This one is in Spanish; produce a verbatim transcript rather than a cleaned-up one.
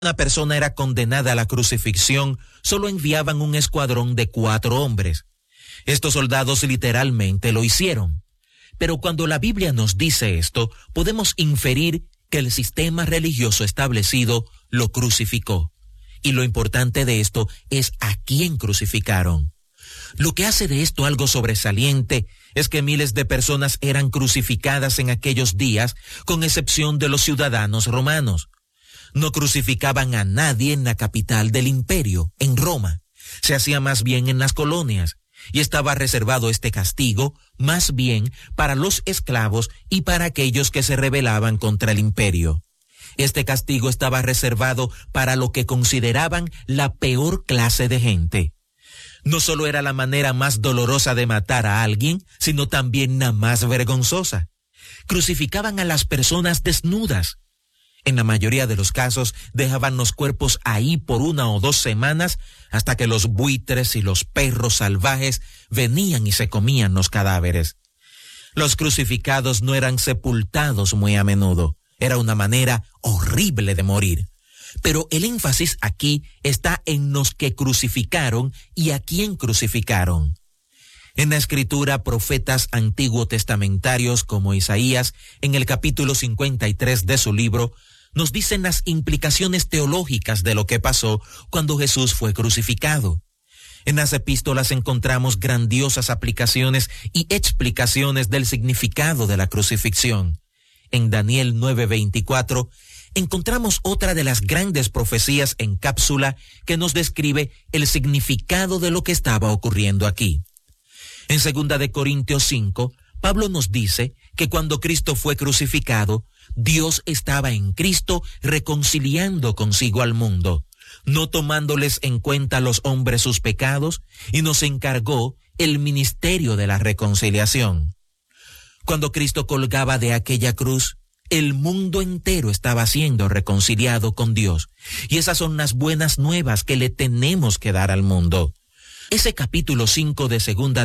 una persona era condenada a la crucifixión, solo enviaban un escuadrón de cuatro hombres. Estos soldados literalmente lo hicieron. Pero cuando la Biblia nos dice esto, podemos inferir que el sistema religioso establecido lo crucificó. Y lo importante de esto es a quién crucificaron. Lo que hace de esto algo sobresaliente es que miles de personas eran crucificadas en aquellos días, con excepción de los ciudadanos romanos. No crucificaban a nadie en la capital del imperio, en Roma. Se hacía más bien en las colonias, y estaba reservado este castigo más bien para los esclavos y para aquellos que se rebelaban contra el imperio. Este castigo estaba reservado para lo que consideraban la peor clase de gente. No solo era la manera más dolorosa de matar a alguien, sino también la más vergonzosa. Crucificaban a las personas desnudas. En la mayoría de los casos dejaban los cuerpos ahí por una o dos semanas hasta que los buitres y los perros salvajes venían y se comían los cadáveres. Los crucificados no eran sepultados muy a menudo. Era una manera horrible de morir. Pero el énfasis aquí está en los que crucificaron y a quién crucificaron. En la Escritura, profetas antiguo testamentarios como Isaías, en el capítulo cincuenta y tres de su libro, nos dicen las implicaciones teológicas de lo que pasó cuando Jesús fue crucificado. En las epístolas encontramos grandiosas aplicaciones y explicaciones del significado de la crucifixión. En Daniel nueve veinticuatro encontramos otra de las grandes profecías en cápsula que nos describe el significado de lo que estaba ocurriendo aquí. En segunda de Corintios cinco, Pablo nos dice que cuando Cristo fue crucificado, Dios estaba en Cristo reconciliando consigo al mundo, no tomándoles en cuenta a los hombres sus pecados, y nos encargó el ministerio de la reconciliación. Cuando Cristo colgaba de aquella cruz, el mundo entero estaba siendo reconciliado con Dios, y esas son las buenas nuevas que le tenemos que dar al mundo. Ese capítulo cinco de segunda